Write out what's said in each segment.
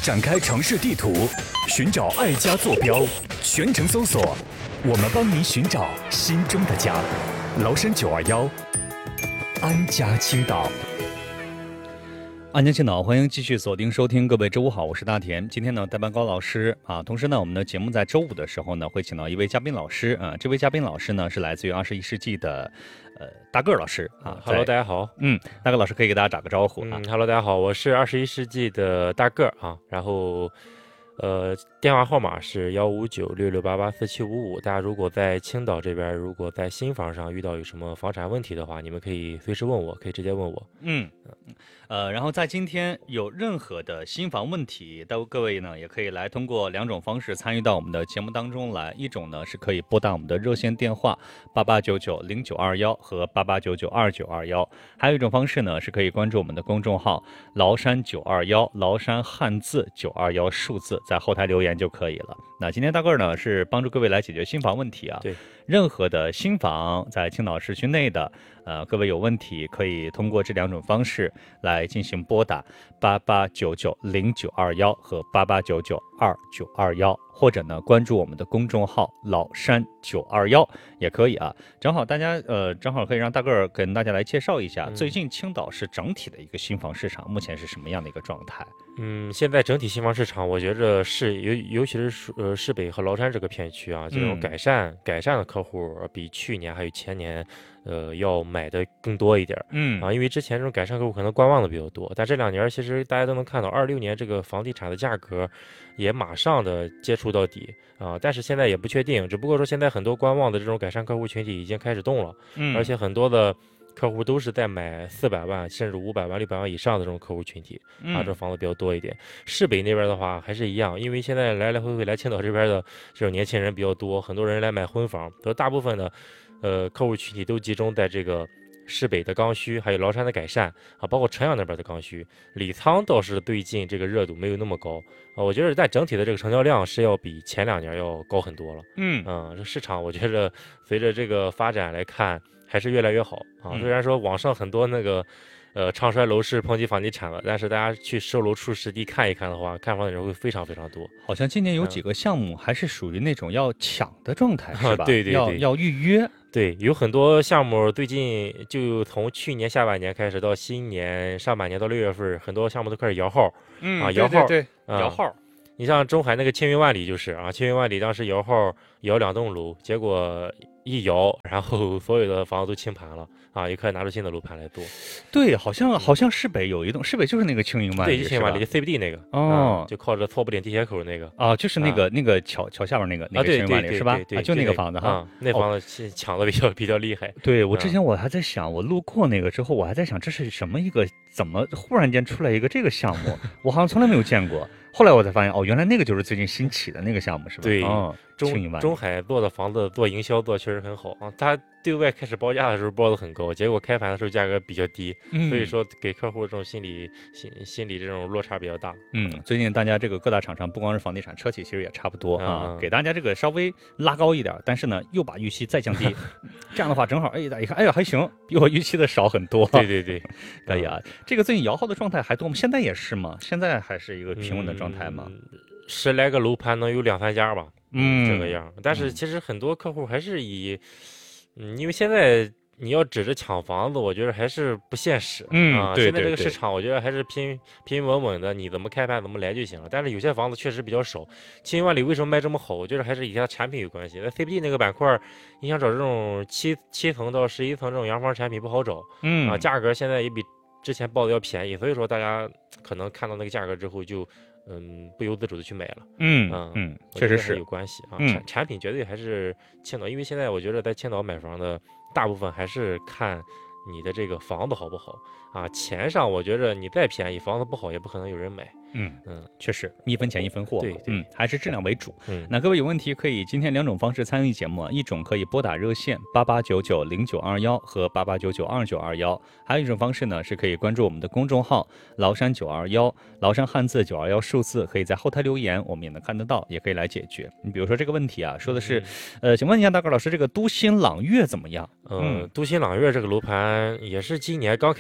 展开城市地图，寻找爱家坐标，全程搜索，我们帮您寻找心中的家。崂山921，安家青岛。安家青岛，欢迎继续锁定收听。各位周五好，我是大田。今天呢，代班高老师啊，同时呢，我们的节目在周五的时候呢，会请到一位嘉宾老师啊。这位嘉宾老师呢，是来自于21世纪的大个老师啊。 Hello， 大家好。 大个老师可以给大家打个招呼啊。 Hello， 大家好，我是21世纪的大个啊。然后，电话号码是15966884755。大家如果在青岛这边，如果在新房上遇到有什么房产问题的话，你们可以随时问我，可以直接问我。 然后在今天有任何的新房问题，各位呢也可以来通过两种方式参与到我们的节目当中来。一种呢是可以拨打我们的热线电话88990921和88992921，还有一种方式呢是可以关注我们的公众号崂山921，崂山汉字921数字，在后台留言就可以了。那今天大个呢是帮助各位来解决新房问题啊。 对， 任何的新房在青岛市区内的，各位有问题可以通过这两种方式来进行拨打88990921和88992921，或者呢关注我们的公众号崂山921也可以啊。正好大家正好可以让大个跟大家来介绍一下，最近青岛市整体的一个新房市场目前是什么样的一个状态？ 现在整体新房市场，我觉着尤其是市北和崂山这个片区啊，这种改善的客户比去年还有前年，要买的更多一点。因为之前这种改善客户可能观望的比较多，但这2年其实大家都能看到26年这个房地产的价格也马上的接触到底啊，但是现在也不确定，只不过说现在很多观望的这种改善客户群体已经开始动了，而且很多的客户都是在买400万甚至500万、600万以上的这种客户群体啊，这种房子比较多一点。市北那边的话还是一样，因为现在来来回回来青岛这边的这种年轻人比较多，很多人来买婚房，大部分的客户群体都集中在这个市北的刚需，还有崂山的改善啊，包括城阳那边的刚需。李沧倒是最近这个热度没有那么高啊，我觉得在整体的这个成交量是要比前2年要高很多了。这市场我觉着随着这个发展来看还是越来越好啊。虽然说网上很多那个唱衰楼市、抨击房地产了，但是大家去售楼处实地看一看的话，看房的人会非常非常多。 好像今年有几个项目还是属于那种要抢的状态，是吧？ 对， 要预约。 对，有很多项目最近就从去年下半年开始到新年上半年到6月份，很多项目都开始摇号。摇号， 对，摇号。 你像中海那个青云万里就是啊，青云万里当时摇号摇2栋楼，结果一摇，然后所有的房子都清盘了啊，也可以拿出新的楼盘来做。 对，好像市北有一栋，市北就是那个青云万里， 对，青云万里就 CBD 那个就靠着错不点地铁口那个就是那个桥下边那个青云万里是吧？ 对， 就那个房子哈， 那房子抢的比较厉害。 对，我之前我还在想，我路过那个之后，我还在想这是什么一个，怎么忽然间出来一个这个项目，我好像从来没有见过。后来我才发现，原来那个就是最近新起的那个项目，是吧？ 对，中海做的房子做营销做的确实很好啊，他对外开始报价的时候报的很高，结果开盘的时候价格比较低，所以说给客户这种心理这种落差比较大。 最近大家这个各大厂商不光是房地产，车企其实也差不多啊，给大家这个稍微拉高一点，但是呢又把预期再降低，这样的话正好大家一看，哎呀还行，比我预期的少很多。 对， 可以啊。这个最近摇号的状态还多吗？现在也是吗？现在还是一个平稳的状态吗 ？10来个楼盘能有2-3家吧，这个样。但是其实很多客户还是因为现在你要指着抢房子，我觉得还是不现实。 对， 现在这个市场，我觉得还是平平稳稳的，你怎么开盘怎么来就行了。但是有些房子确实比较少。青云万里为什么卖这么好？我觉得还是与它产品有关系。在 CBD 那个板块，你想找这种7层到11层这种洋房产品不好找。价格现在也比之前报的要便宜，所以说大家可能看到那个价格之后就不由自主的去买了。 确实是有关系啊。产品绝对还是青岛，因为现在我觉得在青岛买房的大部分还是看你的这个房子好不好啊。钱上我觉得你再便宜，房子不好也不可能有人买。 确实一分钱一分货。 对， 还是质量为主。那各位有问题可以今天2种方式参与节目，一种可以拨打热线88990921和88992921，还有一种方式呢是可以关注我们的公众号崂山921，崂山汉字921数字，可以在后台留言，我们也能看得到，也可以来解决。你比如说这个问题啊，说的是请问一下大个老师，这个都心朗悦怎么样？ 都心朗悦这个楼盘也是今年刚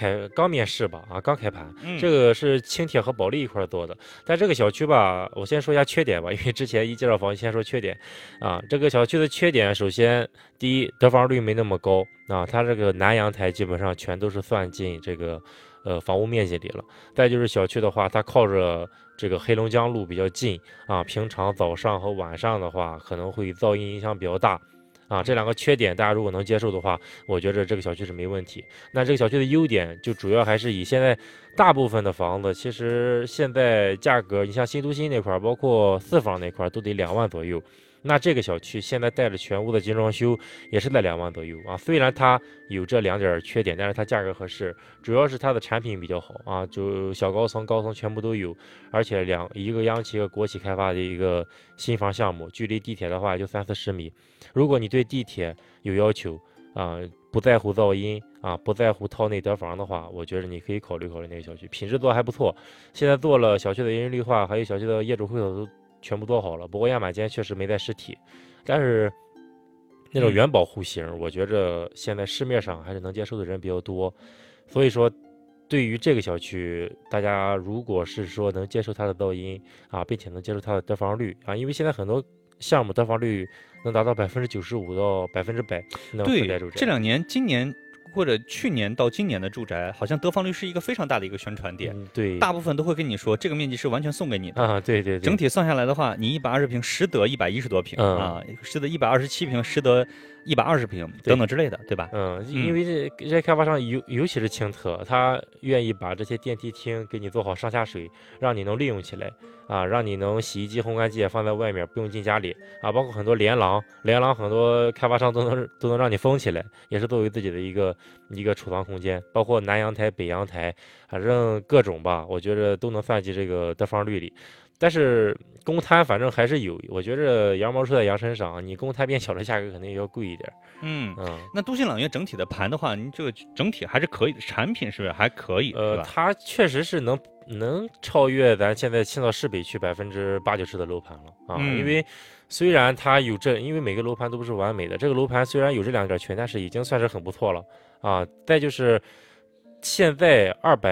刚面世吧，刚开盘， 嗯这个是青铁和保利一块做的。但这个小区吧，我先说一下缺点吧，因为之前一介绍房先说缺点这个小区的缺点，首先第一，得房率没那么高它这个南阳台基本上全都是算进这个房屋面积里了。再就是小区的话，它靠着这个黑龙江路比较近平常早上和晚上的话，可能会噪音影响比较大。这两个缺点，大家如果能接受的话，我觉得这个小区是没问题。那这个小区的优点，就主要还是以现在大部分的房子，其实现在价格，你像新都心那块儿，包括四房那块儿，都得2万左右。那这个小区现在带着全屋的精装修，也是在2万左右虽然它有这2点缺点，但是它价格合适，主要是它的产品比较好就小高层、高层全部都有，而且一个央企和国企开发的一个新房项目，距离地铁的话也就30-40米。如果你对地铁有要求不在乎噪音不在乎套内得房的话，我觉得你可以考虑考虑那个小区，品质做还不错。现在做了小区的人员绿化，还有小区的业主会所都全部做好了，不过压马间确实没在实体，但是那种元宝户型，我觉着现在市面上还是能接受的人比较多，所以说对于这个小区，大家如果是说能接受它的噪音并且能接受它的得房率因为现在很多项目得房率能达到95%到100%，那种对住宅这2年，今年或者去年到今年的住宅，好像得房率是一个非常大的一个宣传点。 对， 大部分都会跟你说，这个面积是完全送给你的对对对， 整体算下来的话，你120平实得110多平实得127平，实得120平等等之类的，对吧？ 因为这些开发商尤其是青特，他愿意把这些电梯厅给你做好上下水，让你能利用起来让你能洗衣机、烘干机也放在外面，不用进家里包括很多连廊很多开发商都能让你封起来，也是作为自己的一个储藏空间，包括南阳台、北阳台，反正各种吧，我觉得都能算进这个得房率里。但是公摊反正还是有，我觉着羊毛出在羊身上，你公摊变小的价格肯定也要贵一点。 那都心朗悦整体的盘的话，您这个整体还是可以的，产品是不是还可以？是吧？ 它确实是能超越咱现在青岛市北区80%-90%的楼盘了因为虽然它有因为每个楼盘都不是完美的，这个楼盘虽然有这2点缺，但是已经算是很不错了再就是现在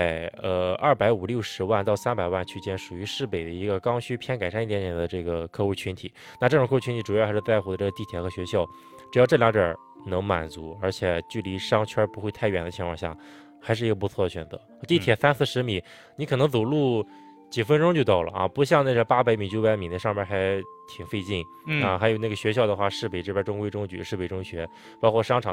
250-260万到300万区间，属于市北的一个刚需偏改善一点点的这个客户群体。那这种客户群体主要还是在乎的这个地铁和学校，只要这2点能满足，而且距离商圈不会太远的情况下，还是一个不错的选择。地铁30-40米，你可能走路几分钟就到了不像那些800米、900米，那上面还挺费劲还有那个学校的话，市北这边中规中矩，市北中学，包括商场。